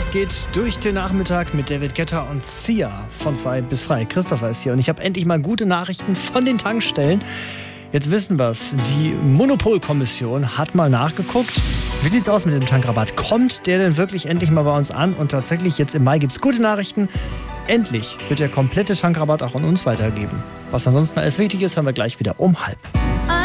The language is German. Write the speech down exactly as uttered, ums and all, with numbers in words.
Es geht durch den Nachmittag mit David Guetta und Sia von zwei bis frei. Christopher ist hier und ich habe endlich mal gute Nachrichten von den Tankstellen. Jetzt wissen wir's. Die Monopolkommission hat mal nachgeguckt. Wie sieht's aus mit dem Tankrabatt? Kommt der denn wirklich endlich mal bei uns an? Und tatsächlich, jetzt im Mai gibt's gute Nachrichten. Endlich wird der komplette Tankrabatt auch an uns weitergeben. Was ansonsten alles wichtig ist, hören wir gleich wieder um halb.